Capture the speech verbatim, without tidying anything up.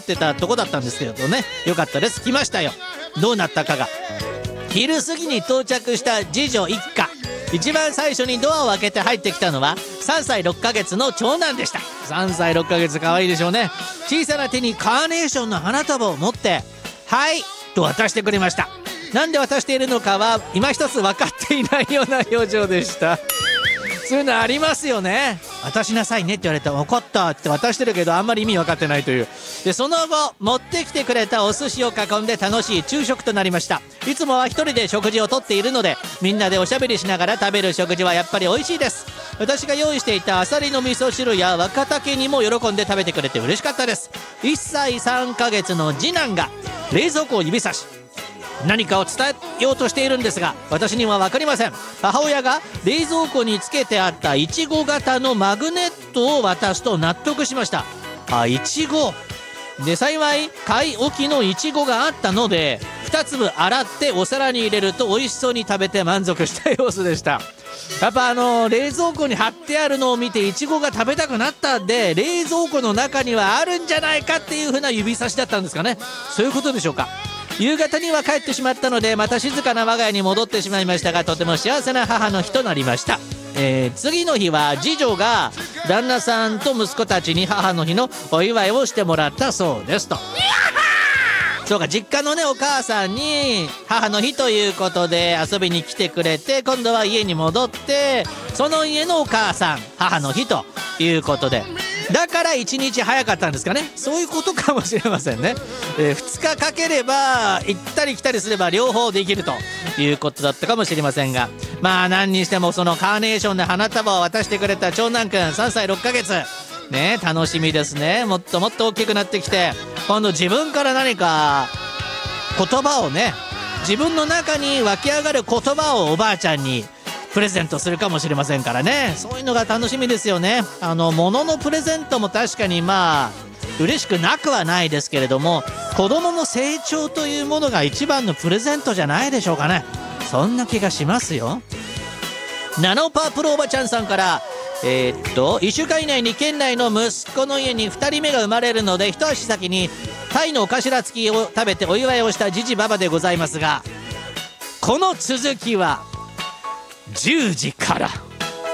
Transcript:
ってたとこだったんですけどね。よかったです。来ましたよ。どうなったかが。昼過ぎに到着した次女一家。一番最初にドアを開けて入ってきたのはさんさいろっかげつの長男でした。さんさいろっかげつ可愛いでしょうね。小さな手にカーネーションの花束を持ってはいと渡してくれました。なんで渡しているのかは今一つ分かっていないような表情でした。そういうのありますよね。渡しなさいねって言われて分かったって渡してるけどあんまり意味分かってないという。でその後持ってきてくれたお寿司を囲んで楽しい昼食となりました。いつもは一人で食事をとっているのでみんなでおしゃべりしながら食べる食事はやっぱり美味しいです。私が用意していたあさりの味噌汁や若竹煮も喜んで食べてくれて嬉しかったです。いっさいさんかげつの次男が冷蔵庫を指さし何かを伝えようとしているんですが私には分かりません。母親が冷蔵庫につけてあったいちご型のマグネットを渡すと納得しました。あ、いちごで幸い買い置きのいちごがあったのでふたつぶ洗ってお皿に入れると美味しそうに食べて満足した様子でした。やっぱあの冷蔵庫に貼ってあるのを見ていちごが食べたくなったんで冷蔵庫の中にはあるんじゃないかっていう風な指差しだったんですかね。そういうことでしょうか。夕方には帰ってしまったのでまた静かな我が家に戻ってしまいましたがとても幸せな母の日となりました。えー、次の日は次女が旦那さんと息子たちに母の日のお祝いをしてもらったそうですと。そうか、実家のねお母さんに母の日ということで遊びに来てくれて今度は家に戻ってその家のお母さん母の日ということでだからいちにち早かったんですかね。そういうことかもしれませんね。えー、ふつかかければ行ったり来たりすれば両方できるということだったかもしれませんがまあ何にしてもそのカーネーションで花束を渡してくれた長男くんさんさいろっかげつね楽しみですね。もっともっと大きくなってきて今度自分から何か言葉をね自分の中に湧き上がる言葉をおばあちゃんにプレゼントするかもしれませんからね。そういうのが楽しみですよね。あの物のプレゼントも確かにまあ嬉しくなくはないですけれども子供の成長というものが一番のプレゼントじゃないでしょうかね。そんな気がしますよ。ナノパープロおばちゃんさんからえー、っといっしゅうかん以内に県内の息子の家にふたりめが生まれるので一足先にタイのお頭付きを食べてお祝いをしたジジババでございますがこの続きはじゅうじから。